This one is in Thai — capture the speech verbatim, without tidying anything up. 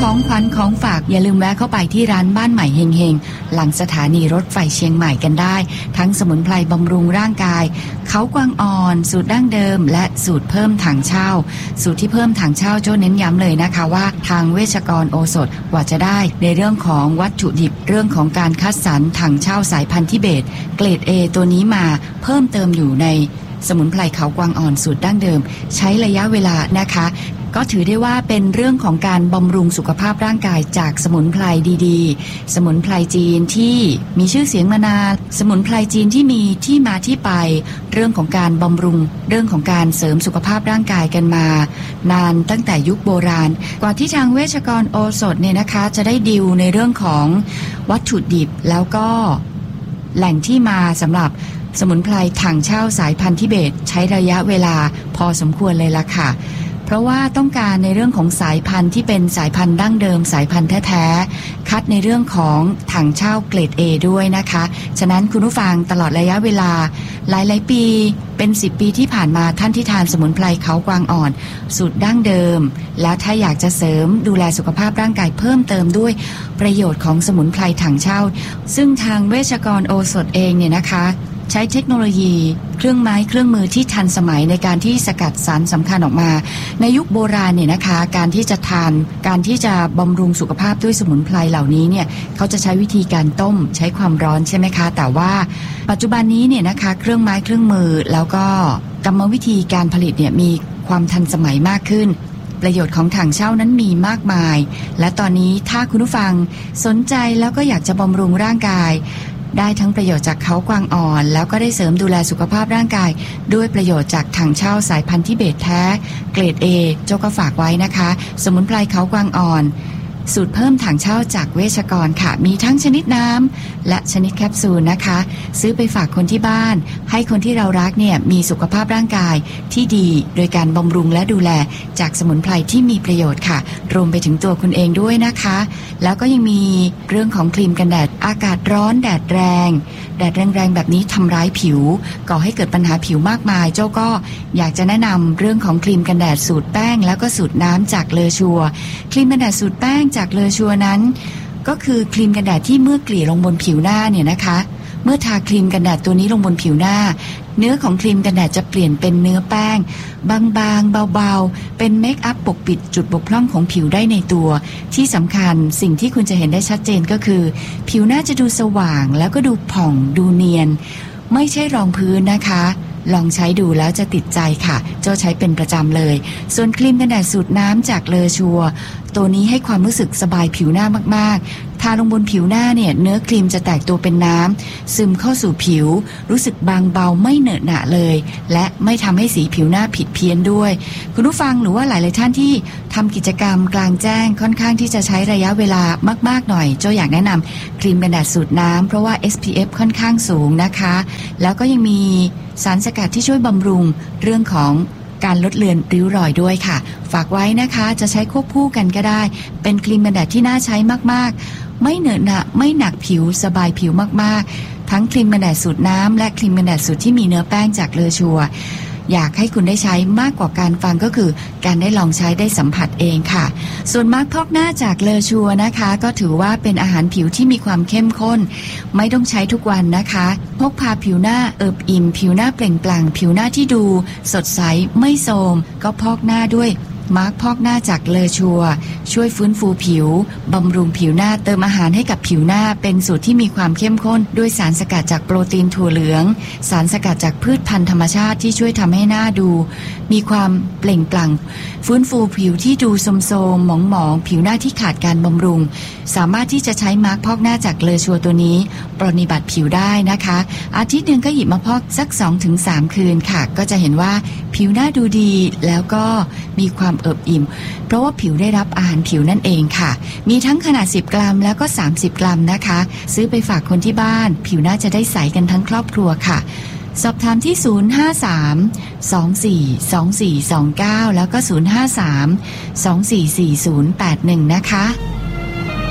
ของขวัญของฝากอย่าลืมแวะเข้าไปที่ร้านบ้านใหม่เฮงเฮงหลังสถานีรถไฟเชียงใหม่กันได้ทั้งสมุนไพรบำรุงร่างกายเขากวางอ่อนสูตรดั้งเดิมและสูตรเพิ่มถังเช่าสูตรที่เพิ่มถังเช่าโจ้เน้นย้ำเลยนะคะว่าทางเวชกรโอสถกว่าจะได้ในเรื่องของวัตถุดิบเรื่องของการคัดสรรถังเช่าสายพันธุ์ทิเบตเกรด A ตัวนี้มาเพิ่มเติมอยู่ในสมุนไพรเขากวางอ่อนสูตรดั้งเดิมใช้ระยะเวลานะคะก็ถือได้ว่าเป็นเรื่องของการบำรุงสุขภาพร่างกายจากสมุนไพรดีๆสมุนไพรจีนที่มีชื่อเสียงมานานสมุนไพรจีนที่มีที่มาที่ไปเรื่องของการบำรุงเรื่องของการเสริมสุขภาพร่างกายกันมานานตั้งแต่ยุคโบราณกว่าที่ทางเวชกรโอสถเนี่ยนะคะจะได้ดิวในเรื่องของวัตถุดิบแล้วก็แหล่งที่มาสำหรับสมุนไพรถังเช่าสายพันธุ์ทิเบตใช้ระยะเวลาพอสมควรเลยล่ะค่ะเพราะว่าต้องการในเรื่องของสายพันธุ์ที่เป็นสายพันธุ์ดั้งเดิมสายพันธุ์แท้ๆคัดในเรื่องของถังเช่าเกรด A ด้วยนะคะฉะนั้นคุณผู้ฟังตลอดระยะเวลาหลายๆปีเป็นสิบปีที่ผ่านมาท่านที่ทานสมุนไพรเขากวางอ่อนสูตรดั้งเดิมแล้วถ้าอยากจะเสริมดูแลสุขภาพร่างกายเพิ่มเติมด้วยประโยชน์ของสมุนไพรถังเช่าซึ่งทางเวชกรโอสถเองเนี่ยนะคะใช้เทคโนโลยีเครื่องไม้เครื่องมือที่ทันสมัยในการที่สกัดสารสำคัญออกมาในยุคโบราณเนี่ยนะคะการที่จะทานการที่จะบำรุงสุขภาพด้วยสมุนไพรเหล่านี้เนี่ยเขาจะใช้วิธีการต้มใช้ความร้อนใช่ไหมคะแต่ว่าปัจจุบันนี้เนี่ยนะคะเครื่องไม้เครื่องมือแล้วก็กรรมวิธีการผลิตเนี่ยมีความทันสมัยมากขึ้นประโยชน์ของถังเช่านั้นมีมากมายและตอนนี้ถ้าคุณผู้ฟังสนใจแล้วก็อยากจะบำรุงร่างกายได้ทั้งประโยชน์จากเขากวางอ่อนแล้วก็ได้เสริมดูแลสุขภาพร่างกายด้วยประโยชน์จากถังเช่าสายพันธุ์ทิเบตแท้เกรด A โจ้ก็ฝากไว้นะคะสมุนไพรเขากวางอ่อนสูตรเพิ่มถังเช่าจากเวชกรค่ะมีทั้งชนิดน้ำและชนิดแคปซูลนะคะซื้อไปฝากคนที่บ้านให้คนที่เรารักเนี่ยมีสุขภาพร่างกายที่ดีโดยการบำรุงและดูแลจากสมุนไพรที่มีประโยชน์ค่ะรวมไปถึงตัวคุณเองด้วยนะคะแล้วก็ยังมีเรื่องของครีมกันแดดอากาศร้อนแดดแรงแดดแรงๆแบบนี้ทำร้ายผิวก่อให้เกิดปัญหาผิวมากมายเจ้าก็อยากจะแนะนำเรื่องของครีมกันแดดสูตรแป้งแล้วก็สูตรน้ำจากเลอชัวครีมกันแดดสูตรแป้งจากเลอชัวนั้นก็คือครีมกันแดดที่เมื่อเกลี่ยลงบนผิวหน้าเนี่ยนะคะเมื่อทาครีมกันแดดตัวนี้ลงบนผิวหน้าเนื้อของครีมกันแดดจะเปลี่ยนเป็นเนื้อแป้งบางๆเบาๆเป็นเมคอัพปกปิดจุดบกพร่องของผิวได้ในตัวที่สำคัญสิ่งที่คุณจะเห็นได้ชัดเจนก็คือผิวหน้าจะดูสว่างแล้วก็ดูผ่องดูเนียนไม่ใช่รองพื้นนะคะลองใช้ดูแล้วจะติดใจค่ะเจ้าใช้เป็นประจำเลยส่วนครีมกันแดดสูตรน้ำจากเลอชัวตัวนี้ให้ความรู้สึกสบายผิวหน้ามากๆทาลงบนผิวหน้าเนี่ยเนื้อครีมจะแตกตัวเป็นน้ำซึมเข้าสู่ผิวรู้สึกบางเบาไม่เหนอะหนะเลยและไม่ทำให้สีผิวหน้าผิดเพี้ยนด้วยคุณผู้ฟังหรือว่าหลายๆท่านที่ทำกิจกรรมกลางแจ้งค่อนข้างที่จะใช้ระยะเวลามากๆหน่อยเจ้าอยากแนะนำครีมกันแดดสูตรน้ำเพราะว่า เอส พี เอฟ ค่อนข้างสูงนะคะแล้วก็ยังมีสารสกัดที่ช่วยบำรุงเรื่องของการลดเลือนริ้วรอยด้วยค่ะฝากไว้นะคะจะใช้ควบคู่กันก็ได้เป็นครีมกันแดดที่น่าใช้มากๆไม่เหนอะหนะไม่หนักผิวสบายผิวมากๆทั้งครีมกันแดดสูตรน้ำและครีมกันแดดสูตรที่มีเนื้อแป้งจากเลอชัวอยากให้คุณได้ใช้มากกว่าการฟังก็คือการได้ลองใช้ได้สัมผัสเองค่ะส่วนมาร์คพอกหน้าจากเลอชัวนะคะก็ถือว่าเป็นอาหารผิวที่มีความเข้มข้นไม่ต้องใช้ทุกวันนะคะพกพาผิวหน้าเอิบอิ่มผิวหน้าเปล่งปลั่งผิวหน้าที่ดูสดใสไม่โทรมก็พอกหน้าด้วยมาร์คพอกหน้าจากเลอชัวช่วยฟื้นฟูผิวบำรุงผิวหน้าเติมอาหารให้กับผิวหน้าเป็นสูตรที่มีความเข้มข้นด้วยสารสกัดจากโปรตีนถั่วเหลืองสารสกัดจากพืชพันธุ์ธรรมชาติที่ช่วยทำให้หน้าดูมีความเปล่งปลั่งฟื้นฟูผิวที่ดูโทรมๆหมองๆผิวหน้าที่ขาดการบำรุงสามารถที่จะใช้มาร์คพอกหน้าจากเลอชัวตัวนี้ปรนนิบัติผิวได้นะคะอาทิตย์หนึ่งก็หยิบมาพอกสัก สองถึงสาม คืนค่ะก็จะเห็นว่าผิวหน้าดูดีแล้วก็มีความเอิบอิ่มเพราะว่าผิวได้รับอาหารผิวนั่นเองค่ะมีทั้งขนาดสิบกรัมแล้วก็สามสิบกรัมนะคะซื้อไปฝากคนที่บ้านผิวหน้าจะได้ใสกันทั้งครอบครัวค่ะสอบถามที่ศูนย์ ห้า สาม สอง สี่ สอง สี่ สอง เก้าแล้วก็ศูนย์ ห้า สาม สอง สี่ สี่ ศูนย์ แปด หนึ่งนะคะ